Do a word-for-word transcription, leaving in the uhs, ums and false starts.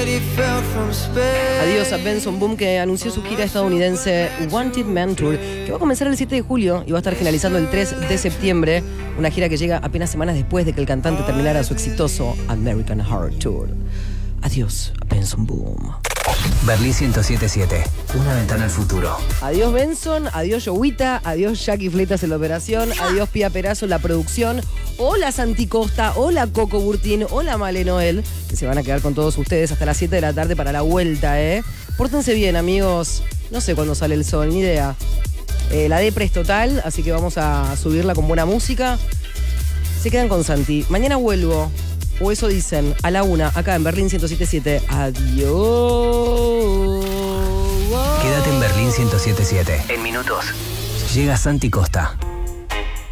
Adiós a Benson Boone, que anunció su gira estadounidense Wanted Man Tour, que va a comenzar el siete de julio y va a estar finalizando el tres de septiembre. Una gira que llega apenas semanas después de que el cantante terminara su exitoso American Heart Tour. Adiós a Benson Boone. Berlín ciento siete siete, una ventana al futuro. Adiós Benson, adiós Yowita, adiós Jackie Fletas en la operación, adiós Pía Perazo en la producción. Hola Santi Costa, hola Coco Burtín, hola Male Noel, que se van a quedar con todos ustedes hasta las siete de la tarde para la vuelta, ¿eh? Pórtense bien, amigos. No sé cuándo sale el sol, ni idea. Eh, la depre es total, así que vamos a subirla con buena música. Se quedan con Santi. Mañana vuelvo. O eso dicen, a la una, acá en Berlín ciento siete siete. Adiós. Quédate en Berlín ciento siete siete. En minutos llega Santi Costa.